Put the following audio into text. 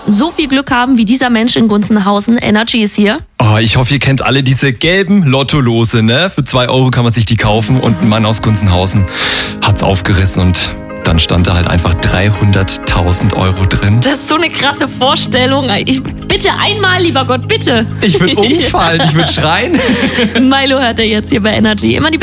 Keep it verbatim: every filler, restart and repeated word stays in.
so viel Glück haben wie dieser Mensch in Gunzenhausen. Energy ist hier. Oh, ich hoffe, ihr kennt alle diese gelben Lottolose, ne? Für zwei Euro kann man sich die kaufen und ein Mann aus Gunzenhausen hat's aufgerissen und dann stand da halt einfach dreihunderttausend Euro drin. Das ist so eine krasse Vorstellung. Ich, bitte einmal, lieber Gott, bitte. Ich würde umfallen, ich würde schreien. Milo hört er jetzt hier bei Energy. Immer die